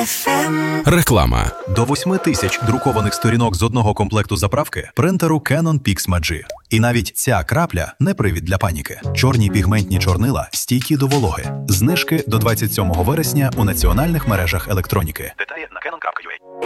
FM. Реклама. До 8 тисяч друкованих сторінок з одного комплекту заправки принтеру Canon PIXMA G. І навіть ця крапля не привід для паніки. Чорні пігментні чорнила стійкі до вологи. Знижки до 27 вересня у національних мережах електроніки. Деталі на